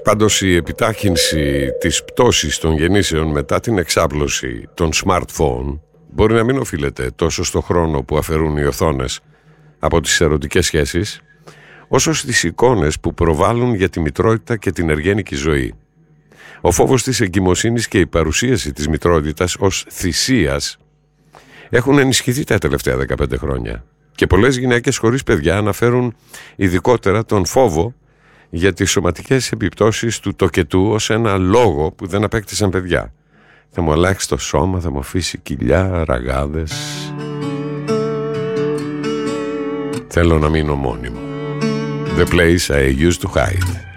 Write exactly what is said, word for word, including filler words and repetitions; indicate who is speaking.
Speaker 1: Πάντως η επιτάχυνση της πτώσης των γεννήσεων μετά την εξάπλωση των smartphone μπορεί να μην οφείλεται τόσο στο χρόνο που αφαιρούν οι οθόνες από τις ερωτικές σχέσεις, όσο στις εικόνες που προβάλλουν για τη μητρότητα και την εργένικη ζωή. Ο φόβος της εγκυμοσύνης και η παρουσίαση της μητρότητας ως θυσίας έχουν ενισχυθεί τα τελευταία δεκαπέντε χρόνια και πολλές γυναίκες χωρίς παιδιά αναφέρουν ειδικότερα τον φόβο για τις σωματικές επιπτώσεις του τοκετού ως ένα λόγο που δεν απέκτησαν παιδιά. Θα μου αλλάξει το σώμα, θα μου αφήσει κοιλιά, ραγάδες. Θέλω να μείνω μόνιμο. The place I used to hide.